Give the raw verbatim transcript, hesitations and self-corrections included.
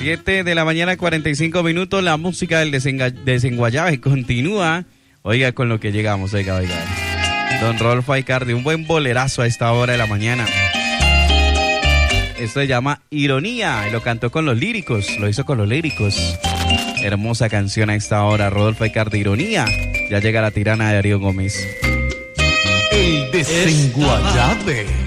siete de la mañana, cuarenta y cinco minutos. La música del desenga- desenguayabe continúa. Oiga, con lo que llegamos, oiga, oiga. Don Rodolfo Aicardi, un buen bolerazo a esta hora de la mañana. Esto se llama Ironía, y lo cantó con los líricos, lo hizo con los líricos. Hermosa canción a esta hora, Rodolfo Aicardi, Ironía. Ya llega la tirana de Darío Gómez. El desenguayabe.